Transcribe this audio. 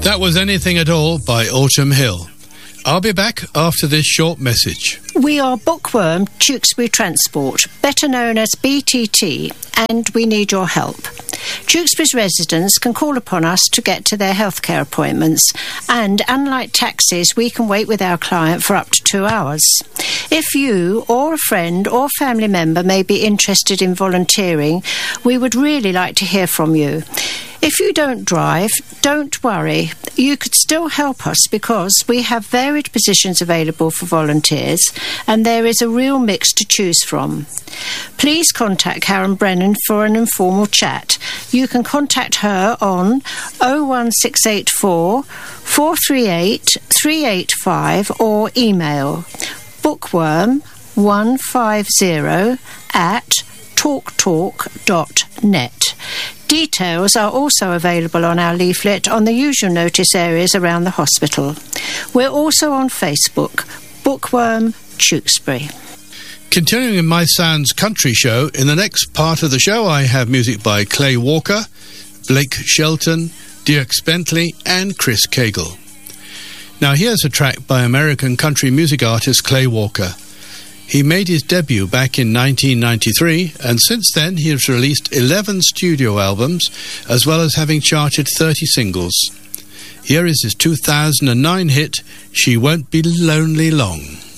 That was Anything at All by Autumn Hill. I'll be back after this short message. We are Bookworm Tewkesbury Transport, better known as BTT, and we need your help. Tewkesbury's residents can call upon us to get to their healthcare appointments, and unlike taxis, we can wait with our client for up to 2 hours. If you or a friend or family member may be interested in volunteering, we would really like to hear from you. If you don't drive, don't worry. You could still help us because we have varied positions available for volunteers and there is a real mix to choose from. Please contact Karen Brennan for an informal chat. You can contact her on 01684 438 385 or email bookworm150@talktalk.net. Details are also available on our leaflet on the usual notice areas around the hospital. We're also on Facebook, Bookworm Tewkesbury. Continuing in My Sounds Country Show, in the next part of the show I have music by Clay Walker, Blake Shelton, Dierks Bentley and Chris Cagle. Now here's a track by American country music artist Clay Walker. He made his debut back in 1993, and since then he has released 11 studio albums, as well as having charted 30 singles. Here is his 2009 hit, She Won't Be Lonely Long.